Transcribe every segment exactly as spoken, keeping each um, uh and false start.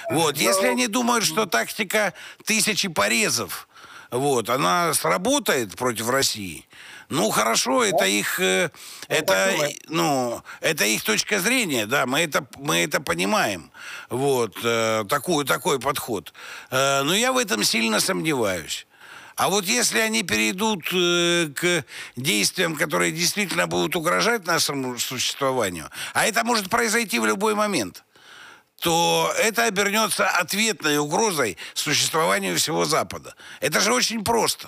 Вот, если Но они думают, что тактика тысячи порезов, вот, она сработает против России, ну, хорошо, это да, их, э, он так это, думает. ну, это их точка зрения, да, мы это, мы это понимаем, вот, э, такую, такой подход. Э, но я в этом сильно сомневаюсь. А вот если они перейдут э, к действиям, которые действительно будут угрожать нашему существованию, а это может произойти в любой момент, то это обернется ответной угрозой существованию всего Запада. Это же очень просто.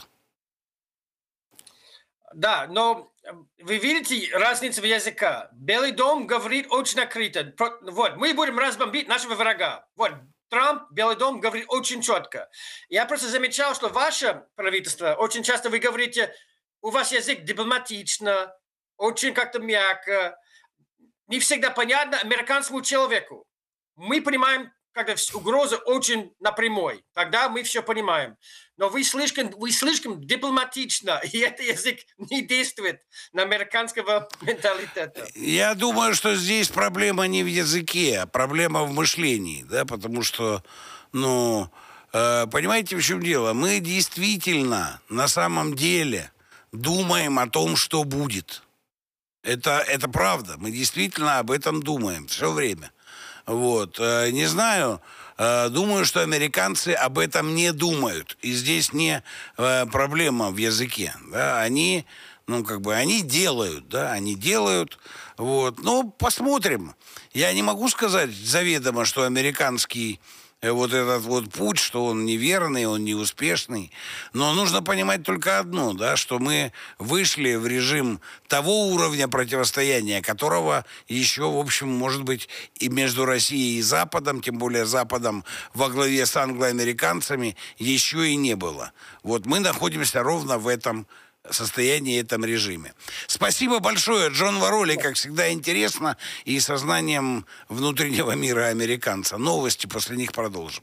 Да, но э, вы видите разницу в языка. Белый дом говорит очень открыто. Про- Вот, мы будем разбомбить нашего врага. Вот, Трамп, Белый дом говорит очень четко. Я просто замечал, что ваше правительство, очень часто вы говорите, у вас язык дипломатично, очень как-то мягко, не всегда понятно американскому человеку. Мы понимаем, когда вс- угроза очень напрямой. Тогда мы все понимаем. Но вы слишком, вы слишком дипломатично, и этот язык не действует на американского менталитета. Я думаю, что здесь проблема не в языке, а проблема в мышлении, да, потому что, ну, э, понимаете, в чем дело? Мы действительно, на самом деле, думаем о том, что будет. Это, это правда. Мы действительно об этом думаем все время. Вот. Э, Не знаю, э, думаю, что американцы об этом не думают. И здесь не э, проблема в языке. Да? Они, ну, как бы, они делают, да, они делают. Вот. Ну, посмотрим. Я не могу сказать заведомо, что американский э, вот этот вот путь, что он неверный, он неуспешный. Но нужно понимать только одно, да, что мы вышли в режим того уровня противостояния, которого еще, в общем, может быть, и между Россией и Западом, тем более Западом во главе с англоамериканцами, еще и не было. Вот мы находимся ровно в этом состоянии, этом режиме. Спасибо большое, Джон Вороли, как всегда, интересно и со знанием внутреннего мира американца. Новости, после них продолжим.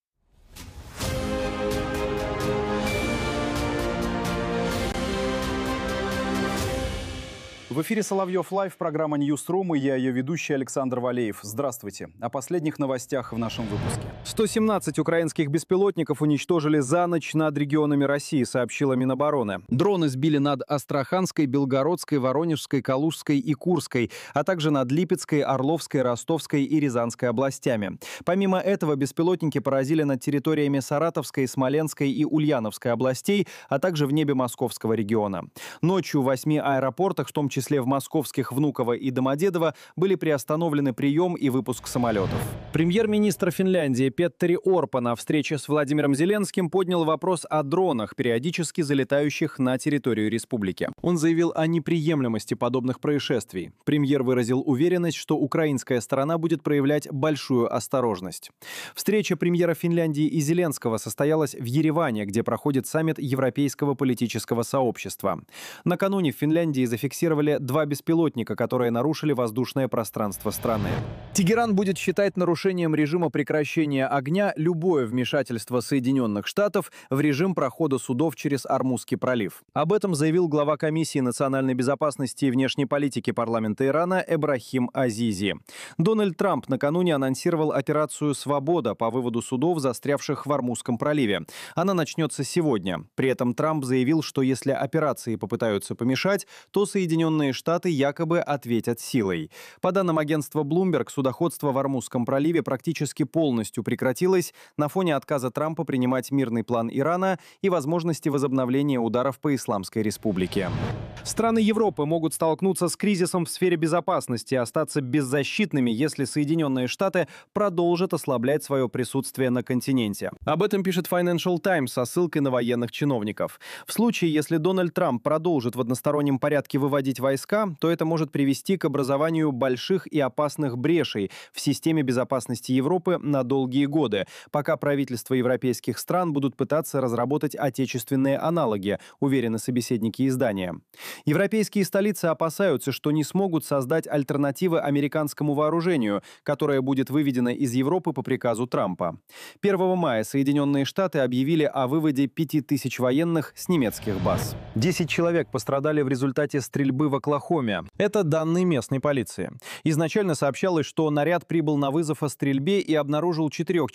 В эфире Соловьев Лайв, программа Ньюсрум, и я ее ведущий Александр Валеев. Здравствуйте. О последних новостях в нашем выпуске. сто семнадцать украинских беспилотников уничтожили за ночь над регионами России, сообщила Минобороны. Дроны сбили над Астраханской, Белгородской, Воронежской, Калужской и Курской, а также над Липецкой, Орловской, Ростовской и Рязанской областями. Помимо этого, беспилотники поразили над территориями Саратовской, Смоленской и Ульяновской областей, а также в небе Московского региона. Ночью в восьми аэропортах, в том числе в московских Внуково и Домодедово, были приостановлены прием и выпуск самолетов. Премьер-министр Финляндии Петтери Орпа на встрече с Владимиром Зеленским поднял вопрос о дронах, периодически залетающих на территорию республики. Он заявил о неприемлемости подобных происшествий. Премьер выразил уверенность, что украинская сторона будет проявлять большую осторожность. Встреча премьера Финляндии и Зеленского состоялась в Ереване, где проходит саммит Европейского политического сообщества. Накануне в Финляндии зафиксировали два беспилотника, которые нарушили воздушное пространство страны. Тегеран будет считать нарушением режима прекращения огня любое вмешательство Соединенных Штатов в режим прохода судов через Ормузский пролив. Об этом заявил глава Комиссии национальной безопасности и внешней политики парламента Ирана Эбрахим Азизи. Дональд Трамп накануне анонсировал операцию «Свобода» по выводу судов, застрявших в Ормузском проливе. Она начнется сегодня. При этом Трамп заявил, что если операции попытаются помешать, то Соединенные Штаты якобы ответят силой. По данным агентства Bloomberg, судоходство в Ормузском проливе практически полностью прекратилось на фоне отказа Трампа принимать мирный план Ирана и возможности возобновления ударов по Исламской Республике. Страны Европы могут столкнуться с кризисом в сфере безопасности и остаться беззащитными, если Соединенные Штаты продолжат ослаблять свое присутствие на континенте. Об этом пишет Financial Times со ссылкой на военных чиновников. В случае, если Дональд Трамп продолжит в одностороннем порядке выводить войска, то это может привести к образованию больших и опасных брешей в системе безопасности Европы на долгие годы, пока правительства европейских стран будут пытаться разработать отечественные аналоги, уверены собеседники издания. Европейские столицы опасаются, что не смогут создать альтернативы американскому вооружению, которое будет выведено из Европы по приказу Трампа. первого мая Соединенные Штаты объявили о выводе пяти тысяч военных с немецких баз. Десять человек пострадали в результате стрельбы в Оклахоме. Это данные местной полиции. Изначально сообщалось, что наряд прибыл на вызов о стрельбе и обнаружил четырех